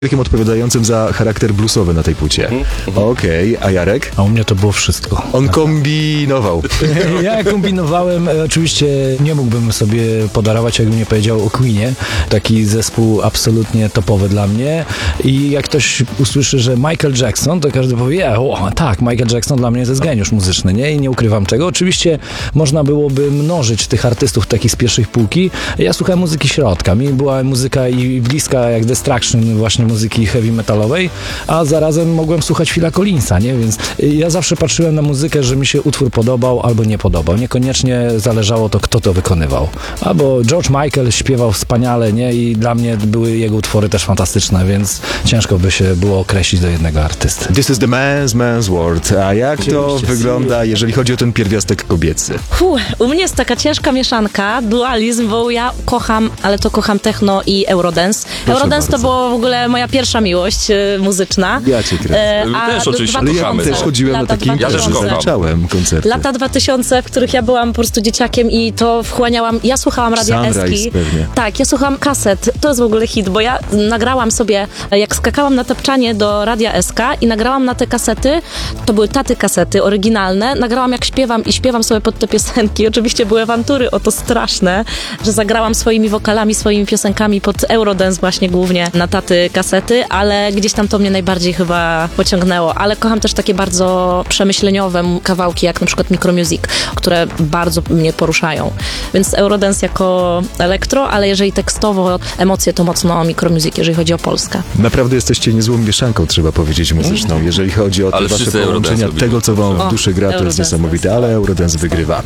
Takim odpowiadającym za charakter bluesowy na tej płycie. Okej, a Jarek? A u mnie to było wszystko. On kombinował. Ja kombinowałem, oczywiście nie mógłbym sobie podarować, jakbym nie powiedział o Queenie. Taki zespół absolutnie topowy dla mnie. I jak ktoś usłyszy, że Michael Jackson, to każdy powie, tak, Michael Jackson dla mnie to jest geniusz muzyczny, nie? I nie ukrywam czego. Oczywiście można byłoby mnożyć tych artystów takich z pierwszej półki. Ja słuchałem muzyki środka. Mi była muzyka i bliska jak Destruction, właśnie muzyki heavy metalowej, a zarazem mogłem słuchać Phila Collinsa, nie? Więc ja zawsze patrzyłem na muzykę, że mi się utwór podobał albo nie podobał. Niekoniecznie zależało to, kto to wykonywał. Albo George Michael śpiewał wspaniale, nie? I dla mnie były jego utwory też fantastyczne, więc ciężko by się było określić do jednego artysty. This is the man's world. A jak to wygląda, jeżeli chodzi o ten pierwiastek kobiecy? U mnie jest taka ciężka mieszanka, dualizm, bo ja kocham, ale to kocham techno i Eurodance. Eurodance to było w ogóle moja pierwsza miłość muzyczna. Ja cię kręcę. A też oczywiście Ale ja kochamy. też chodziłem na takie Ja też imprezy, kocham. zaliczałem koncerty. Lata 2000, w których ja byłam po prostu dzieciakiem i to wchłaniałam. Ja słuchałam Radia Sunrise Eski. pewnie. Tak, ja słuchałam kaset. To jest w ogóle hit, bo ja nagrałam sobie, jak skakałam na tapczanie do Radia SK i nagrałam na te kasety, to były taty kasety oryginalne, nagrałam jak śpiewam i śpiewam sobie pod te piosenki. Oczywiście były awantury o to straszne, że zagrałam swoimi wokalami, swoimi piosenkami pod Eurodance właśnie głównie na taty kasety, ale gdzieś tam to mnie najbardziej chyba pociągnęło. Ale kocham też takie bardzo przemyśleniowe kawałki, jak na przykład Micromusic, które bardzo mnie poruszają. Więc Eurodance jako elektro, ale jeżeli tekstowo emocje, to mocno Micromusic, jeżeli chodzi o Polskę. Naprawdę jesteście niezłą mieszanką, trzeba powiedzieć, muzyczną. Jeżeli chodzi o te Ale wasze wszyscy połączenia, Eurodance tego, co wam w O, duszy gra, to jest Eurodance niesamowite, ale Eurodance wygrywa.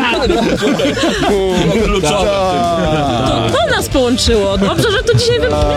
To nas połączyło. Dobrze, że to dzisiaj